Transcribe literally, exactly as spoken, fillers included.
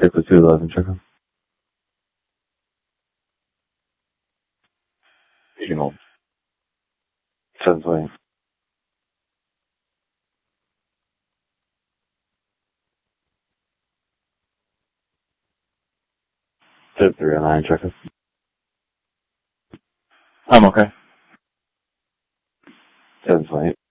Take the two eleven, check in. You know, seven twenty. Tip three oh nine, check in. I'm okay. seven twenty.